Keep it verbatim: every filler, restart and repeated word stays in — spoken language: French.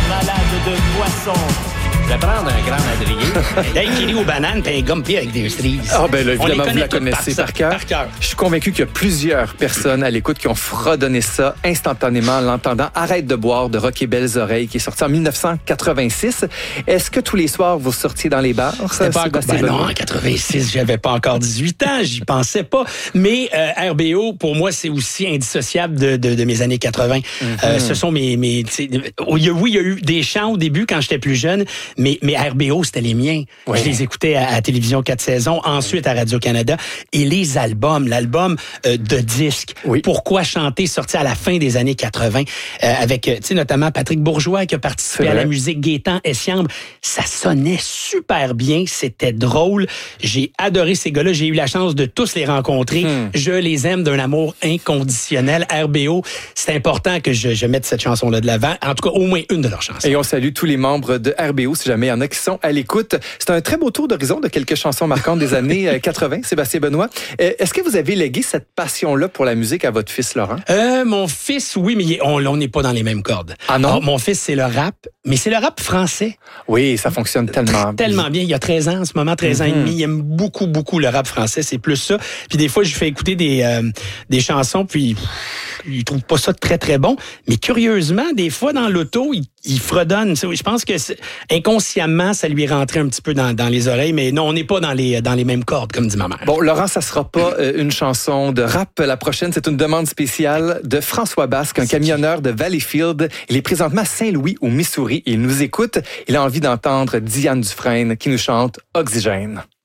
malade de poisson. Je vais prendre un grand madrier. Hey, Kelly aux bananes, t'as un gumpi avec des cerises. Ah, ben là, évidemment, vous la toutes connaissez par, par cœur. par cœur. Je suis convaincu qu'il y a plusieurs personnes à l'écoute qui ont fredonné ça instantanément en l'entendant. Arrête de boire de Rock et Belles Oreilles, qui est sorti en dix-neuf cent quatre-vingt-six. Est-ce que tous les soirs, vous sortiez dans les bars? C'était pas encore... Ben non, en quatre-vingt-six, j'avais pas encore dix-huit ans, j'y pensais pas. Mais euh, R B O, pour moi, c'est aussi indissociable de, de, de mes années quatre-vingt. Mm-hmm. Euh, ce sont mes... mes oui, il y a eu des chants au début quand j'étais plus jeune, mais, mais R B O, c'était les miens. Oui. Je les écoutais à, à Télévision quatre saisons, ensuite à Radio-Canada. Et les albums, l'album euh, de disques, oui. Pourquoi chanter, sorti à la fin des années quatre-vingt, euh, avec, tu sais, notamment Patrick Bourgeois qui a participé à la musique, Gaétan Essiambre. Ça sonnait super bien, c'était drôle. J'ai adoré ces gars-là, j'ai eu la chance de tous les rencontrer. Hmm. Je les aime d'un amour inconditionnel. R B O, c'est important que je, je mette cette chanson-là de l'avant. En tout cas, au moins une de leurs chansons. Et on salue tous les membres de R B O, si jamais il y en a qui sont à l'écoute. C'est un très beau tour d'horizon de quelques chansons marquantes des années quatre-vingt. Sébastien Benoît, est-ce que vous avez légué cette passion-là pour la musique à votre fils Laurent? Euh, mon fils, oui, mais on n'est pas dans les mêmes cordes. Ah non? Alors, mon fils, c'est le rap, mais c'est le rap français. Oui, ça fonctionne tellement bien. Tellement bien. Il y a treize ans, en ce moment, treize mm-hmm. ans et demi. Il aime beaucoup, beaucoup le rap français. C'est plus ça. Puis des fois, je lui fais écouter des, euh, des chansons, puis il trouve pas ça très, très bon. Mais curieusement, des fois, dans l'auto, il, il fredonne. Je pense que inconsciemment, ça lui est rentré un petit peu dans, dans les oreilles, mais non, on n'est pas dans les, dans les mêmes cordes, comme dit ma mère. Bon, Laurent, ça sera pas euh, une chanson de rap. La prochaine, c'est une demande spéciale de François Basque, un camionneur de Valleyfield. Il est présentement à Saint-Louis, au Missouri. Il nous écoute. Il a envie d'entendre Diane Dufresne qui nous chante Oxygène.